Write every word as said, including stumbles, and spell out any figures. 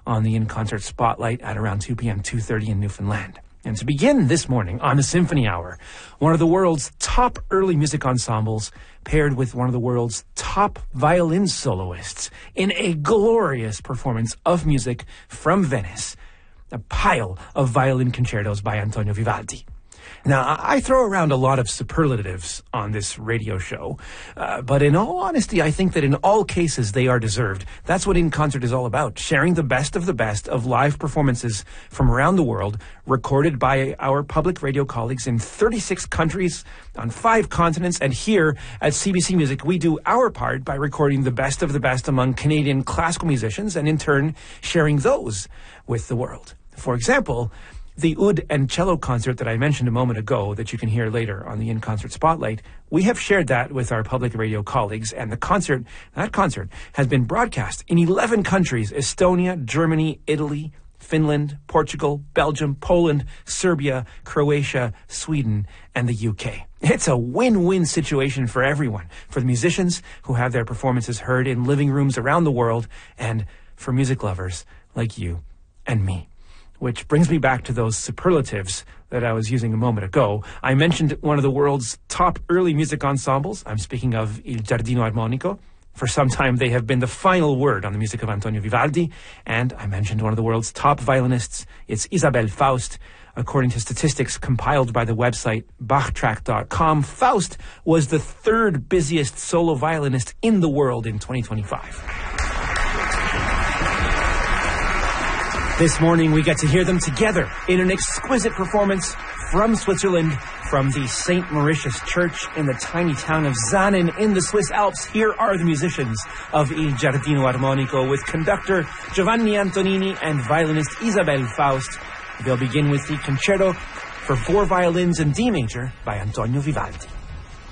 on the In Concert Spotlight at around two p.m., two thirty in Newfoundland. And to begin this morning on the Symphony Hour, one of the world's top early music ensembles paired with one of the world's top violin soloists in a glorious performance of music from Venice, a pile of violin concertos by Antonio Vivaldi. Now, I throw around a lot of superlatives on this radio show, uh, but in all honesty, I think that in all cases they are deserved. That's what In Concert is all about, sharing the best of the best of live performances from around the world, recorded by our public radio colleagues in thirty-six countries, on five continents, and here at C B C Music, we do our part by recording the best of the best among Canadian classical musicians, and in turn, sharing those with the world. For example, the oud and cello concert that I mentioned a moment ago that you can hear later on the In Concert Spotlight, we have shared that with our public radio colleagues, and the concert, that concert, has been broadcast in eleven countries: Estonia, Germany, Italy, Finland, Portugal, Belgium, Poland, Serbia, Croatia, Sweden, and the U K. It's a win-win situation for everyone, for the musicians who have their performances heard in living rooms around the world, and for music lovers like you and me. Which brings me back to those superlatives that I was using a moment ago. I mentioned one of the world's top early music ensembles. I'm speaking of Il Giardino Armonico. For some time, they have been the final word on the music of Antonio Vivaldi. And I mentioned one of the world's top violinists. It's Isabelle Faust. According to statistics compiled by the website Bachtrack dot com, Faust was the third busiest solo violinist in the world in twenty twenty-five. This morning, we get to hear them together in an exquisite performance from Switzerland, from the Saint Mauritius Church in the tiny town of Zanen in the Swiss Alps. Here are the musicians of Il Giardino Armonico with conductor Giovanni Antonini and violinist Isabelle Faust. They'll begin with the concerto for four violins in D major by Antonio Vivaldi.